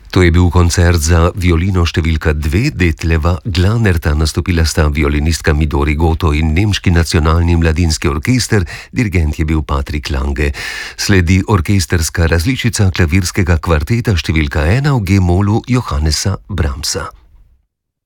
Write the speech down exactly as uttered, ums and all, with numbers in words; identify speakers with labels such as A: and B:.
A: To je bil koncert za violino številka dve Detleva Glanerta. Nastopila sta violinistka Midori Goto in nemški nacionalni mladinski orkester, dirigent je bil Patrik Lange. Sledi orkesterska različica klavirskega kvarteta številka ena v G-molu Johannesa Brahmsa.